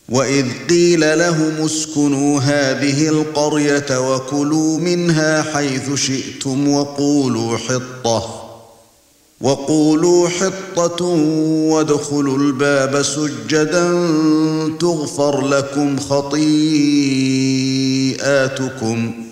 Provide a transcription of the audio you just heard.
وَإِذْ قِيلَ لَهُمُ اسْكُنُوا هَٰذِهِ الْقَرْيَةَ وَكُلُوا مِنْهَا حَيْثُ شِئْتُمْ وَقُولُوا حِطَّةٌ وَادْخُلُوا الْبَابَ سُجَّدًا تُغْفَرْ لَكُمْ خَطِيئَاتُكُمْ